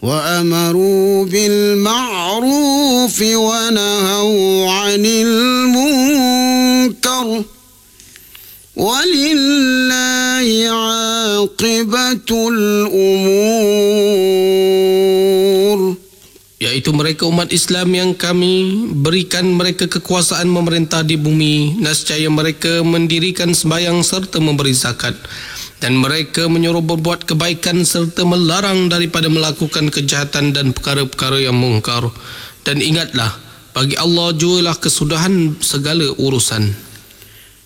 وأمروا بالمعروف ونهوا عن المنكر ولله عاقبة الأمور. Iaitu mereka umat Islam yang kami berikan mereka kekuasaan memerintah di bumi, nescaya mereka mendirikan sembahyang serta memberi zakat, dan mereka menyuruh berbuat kebaikan serta melarang daripada melakukan kejahatan dan perkara-perkara yang mungkar. Dan ingatlah, bagi Allah jugalah kesudahan segala urusan.